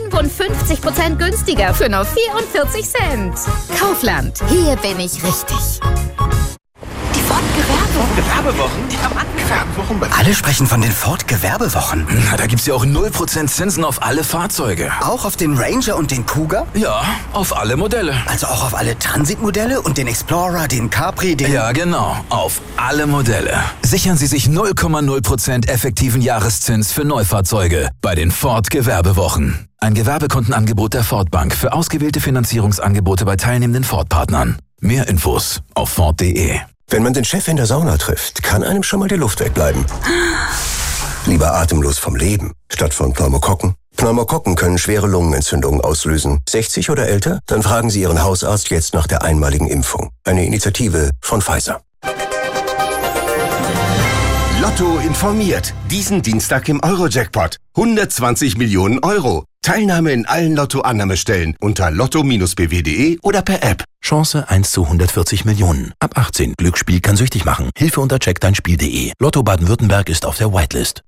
55% günstiger für nur 44 Cent. Kaufland, hier bin ich richtig. Die Ford-Gewerbewochen? Die haben Gewerbewochen. Alle sprechen von den Ford-Gewerbewochen. Na, da gibt's ja auch 0% Zinsen auf alle Fahrzeuge. Auch auf den Ranger und den Cougar? Ja, auf alle Modelle. Also auch auf alle Transit-Modelle und den Explorer, den Capri, den... Ja, genau. Auf alle Modelle. Sichern Sie sich 0,0% effektiven Jahreszins für Neufahrzeuge bei den Ford-Gewerbewochen. Ein Gewerbekundenangebot der Ford Bank für ausgewählte Finanzierungsangebote bei teilnehmenden Ford-Partnern. Mehr Infos auf Ford.de. Wenn man den Chef in der Sauna trifft, kann einem schon mal die Luft wegbleiben. Lieber atemlos vom Leben, statt von Pneumokokken. Pneumokokken können schwere Lungenentzündungen auslösen. 60 oder älter? Dann fragen Sie Ihren Hausarzt jetzt nach der einmaligen Impfung. Eine Initiative von Pfizer. Lotto informiert. Diesen Dienstag im Euro-Jackpot. 120 Millionen Euro. Teilnahme in allen Lotto-Annahmestellen unter lotto-bw.de oder per App. Chance 1 zu 140 Millionen. Ab 18. Glücksspiel kann süchtig machen. Hilfe unter checkdeinspiel.de. Lotto Baden-Württemberg ist auf der Whitelist.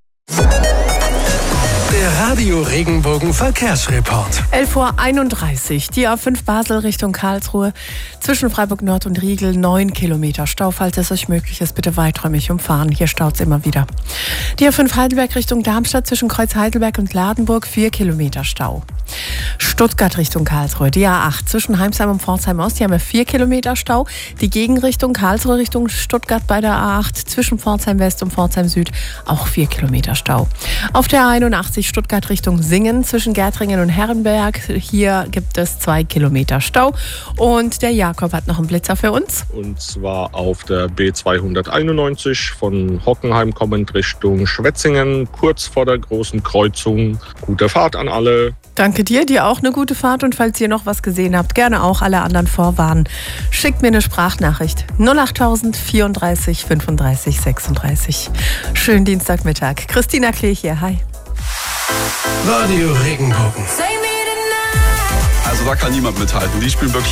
Der Radio Regenbogen Verkehrsreport. 11:31 Uhr. Die A5 Basel Richtung Karlsruhe. Zwischen Freiburg Nord und Riegel 9 Kilometer Stau. Falls es euch möglich ist, bitte weiträumig umfahren. Hier staut es immer wieder. Die A5 Heidelberg Richtung Darmstadt zwischen Kreuz Heidelberg und Ladenburg 4 Kilometer Stau. Stuttgart Richtung Karlsruhe. Die A8 zwischen Heimsheim und Pforzheim Ost. Hier haben wir 4 Kilometer Stau. Die Gegenrichtung Karlsruhe Richtung Stuttgart bei der A8 zwischen Pforzheim West und Pforzheim Süd auch 4 Kilometer Stau. Auf der A81 Stuttgart Richtung Singen zwischen Gärtringen und Herrenberg. Hier gibt es 2 Kilometer Stau. Und der Jakob hat noch einen Blitzer für uns. Und zwar auf der B291 von Hockenheim kommend Richtung Schwetzingen, kurz vor der großen Kreuzung. Gute Fahrt an alle. Danke dir auch eine gute Fahrt. Und falls ihr noch was gesehen habt, gerne auch alle anderen vorwarnen. Schickt mir eine Sprachnachricht. 08000 34 35 36. Schönen Dienstagmittag. Christina Klee hier. Hi. Radio Regenbogen. Also da kann niemand mithalten. Die spielen wirklich